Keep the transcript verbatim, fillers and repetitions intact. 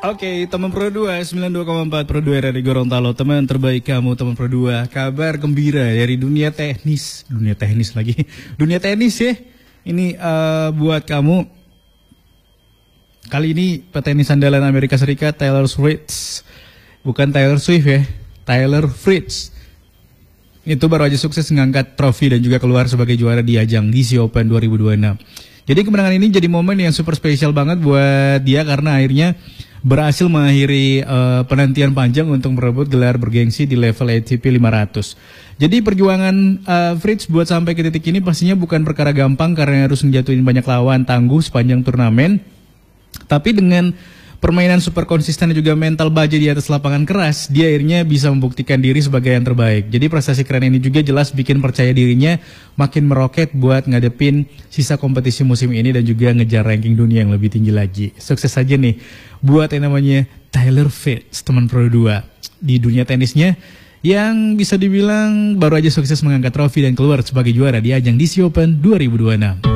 Oke, teman Pro dua, sembilan puluh dua koma empat Pro dua dari Gorontalo. Teman terbaik kamu, teman Pro dua. Kabar gembira dari dunia teknis. Dunia teknis lagi. Dunia tenis ya. Ini uh, buat kamu. Kali ini petenis andalan Amerika Serikat, Taylor Fritz. Bukan Taylor Swift ya. Taylor Fritz. Itu baru aja sukses mengangkat trofi dan juga keluar sebagai juara di ajang D C Open dua ribu dua puluh enam. Jadi kemenangan ini jadi momen yang super spesial banget buat dia karena akhirnya berhasil mengakhiri uh, penantian panjang untuk merebut gelar bergengsi di level A T P lima ratus. Jadi perjuangan uh, Fritz buat sampai ke titik ini pastinya bukan perkara gampang karena harus menjatuhin banyak lawan tangguh sepanjang turnamen. Tapi dengan permainan super konsisten dan juga mental baja di atas lapangan keras, dia akhirnya bisa membuktikan diri sebagai yang terbaik. Jadi prestasi keren ini juga jelas bikin percaya dirinya makin meroket buat ngadepin sisa kompetisi musim ini dan juga ngejar ranking dunia yang lebih tinggi lagi. Sukses aja nih buat yang namanya Taylor Fritz, teman Pro dua di dunia tenisnya yang bisa dibilang baru aja sukses mengangkat trofi dan keluar sebagai juara di ajang D C Open dua ribu dua puluh enam.